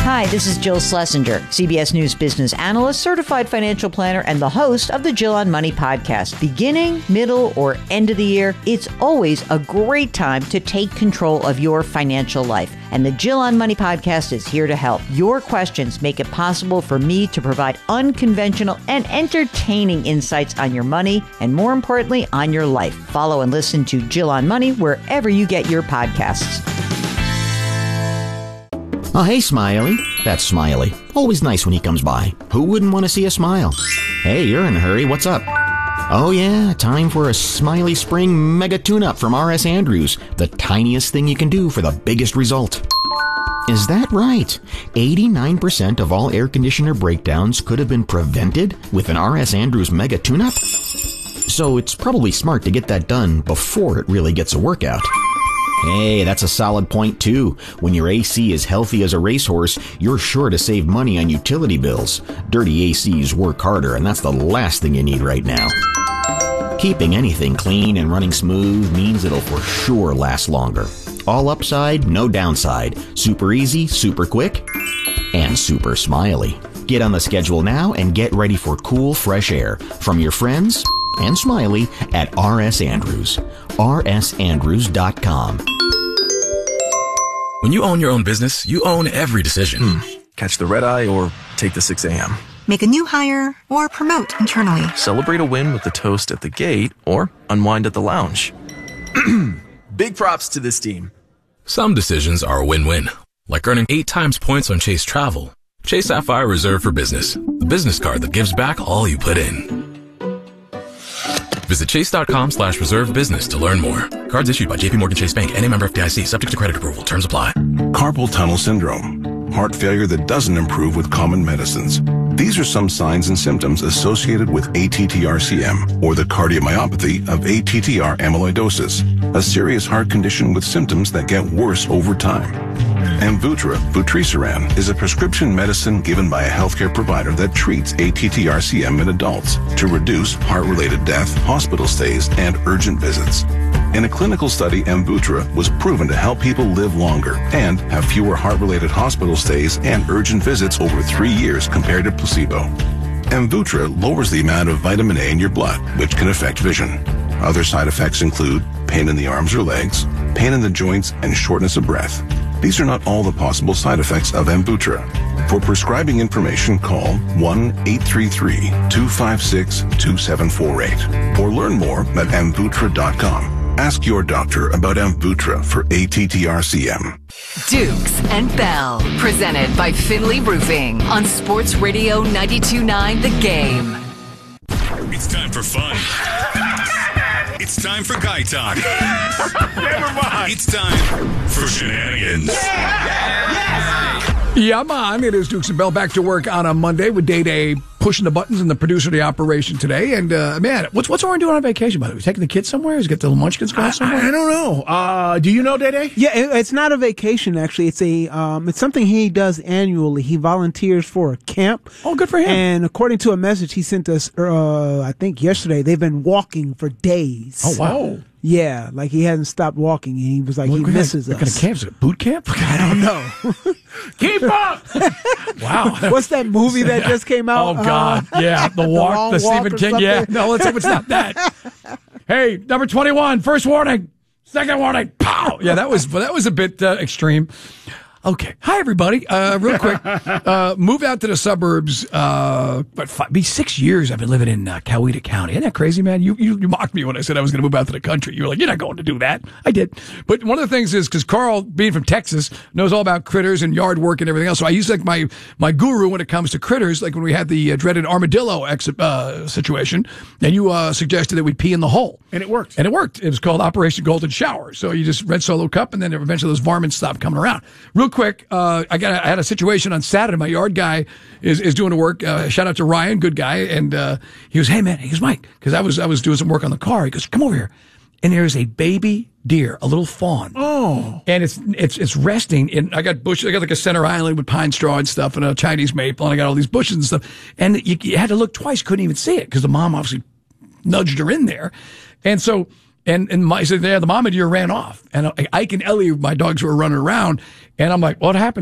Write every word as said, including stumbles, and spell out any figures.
Hi, this is Jill Schlesinger, C B S News business analyst, certified financial planner, and the host of the Jill on Money podcast. Beginning, middle, or end of the year, it's always a great time to take control of your financial life. And the Jill on Money podcast is here to help. Your questions make it possible for me to provide unconventional and entertaining insights on your money, and more importantly, on your life. Follow and listen to Jill on Money wherever you get your podcasts. Oh, hey, Smiley. That's Smiley. Always nice when he comes by. Who wouldn't want to see a smile? Hey, you're in a hurry. What's up? Oh, yeah, time for a Smiley Spring Mega Tune-Up from R S Andrews. The tiniest thing you can do for the biggest result. Is that right? eighty-nine percent of all air conditioner breakdowns could have been prevented with an R S Andrews Mega Tune-Up? So it's probably smart to get that done before it really gets a workout. Hey, that's a solid point, too. When your A C is healthy as a racehorse, you're sure to save money on utility bills. Dirty A Cs work harder, and that's the last thing you need right now. Keeping anything clean and running smooth means it'll for sure last longer. All upside, no downside. Super easy, super quick, and super smiley. Get on the schedule now and get ready for cool, fresh air from your friends and Smiley at R S Andrews. R S Andrews dot com. When you own your own business, you own every decision. Hmm. Catch the red eye or take the six a.m. Make a new hire or promote internally. Celebrate a win with the toast at the gate or unwind at the lounge. Big props to this team. Some decisions are a win-win, like earning eight times points on Chase Travel. Chase Sapphire Reserve for Business, the business card that gives back all you put in. Visit chase.com slash reserve business to learn more. Cards issued by J P Morgan Chase Bank, N A member F D I C, subject to credit approval. Terms apply. Carpal tunnel syndrome, heart failure that doesn't improve with common medicines. These are some signs and symptoms associated with A T T R C M, or the cardiomyopathy of A T T R amyloidosis, a serious heart condition with symptoms that get worse over time. Amvuttra, vutrisiran, is a prescription medicine given by a healthcare provider that treats A T T R C M in adults to reduce heart-related death, hospital stays, and urgent visits. In a clinical study, Amvuttra was proven to help people live longer and have fewer heart-related hospital stays and urgent visits over three years compared to placebo. Amvuttra lowers the amount of vitamin A in your blood, which can affect vision. Other side effects include pain in the arms or legs, pain in the joints, and shortness of breath. These are not all the possible side effects of Amvuttra. For prescribing information, call one eight three three, two five six, two seven four eight or learn more at amvuttra dot com. Ask your doctor about Amvuttra for A T T R C M. Dukes and Bell, presented by Finley Roofing on Sports Radio ninety-two point nine The Game. It's time for fun. It's time for guy talk. Never mind. It's time for shenanigans. Yeah. Yes. Yeah, man. It is Dukes and Bell back to work on a Monday with Day Day pushing the buttons and the producer of the operation today. And, uh, man, what's what's Oren doing on vacation, by the way? Taking the kids somewhere? Is he got the little munchkins going somewhere? I, I don't know. Uh, do you know, Day Day? Yeah, it, it's not a vacation, actually. It's a um, it's something he does annually. He volunteers for a camp. Oh, good for him. And according to a message he sent us, uh, I think yesterday, they've been walking for days. Oh, wow. Yeah, like he hasn't stopped walking, and he was like, what, he misses what us. What kind of camp is it? Boot camp? I don't know. Keep up! Wow. What's that movie that just came out? Oh, God. Uh, yeah, The Walk, the, the Stephen King. Something? Yeah, no, let's hope it's not that. Hey, number twenty-one, first warning, second warning, pow! Yeah, that was, that was a bit uh, extreme. Okay. Hi, everybody. Uh, real quick, uh, moved out to the suburbs, uh, but five, be six years I've been living in uh, Coweta County. Isn't that crazy, man? You, you, you mocked me when I said I was going to move out to the country. You were like, you're not going to do that. I did. But one of the things is, because Carl, being from Texas, knows all about critters and yard work and everything else. So I use like my, my guru when it comes to critters, like when we had the uh, dreaded armadillo ex- uh, situation, and you uh, suggested that we pee in the hole. And it worked. And it worked. It was called Operation Golden Shower. So you just red solo cup, and then eventually those varmints stopped coming around. Real quick, uh, I got a, I had a situation on Saturday. My yard guy is, is doing the work. Uh, shout out to Ryan, good guy. And, uh, he goes, hey man, he goes, Mike, cause I was, I was doing some work on the car. He goes, come over here. And there's a baby deer, a little fawn. Oh. And it's, it's, it's resting in, I got bushes, I got like a center island with pine straw and stuff and a Chinese maple, and I got all these bushes and stuff. And you, you had to look twice, couldn't even see it, cause the mom obviously nudged her in there. And so, And and my, so there, the mama deer ran off, and Ike and Ellie, my dogs, were running around, and I'm like, what happened?